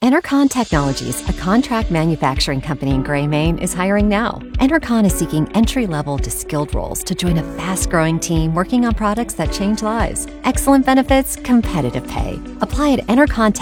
Entercon Technologies, a contract manufacturing company in Gray, Maine, is hiring now. Entercon is seeking entry-level to skilled roles to join a fast-growing team working on products that change lives. Excellent benefits, competitive pay. Apply at Entercon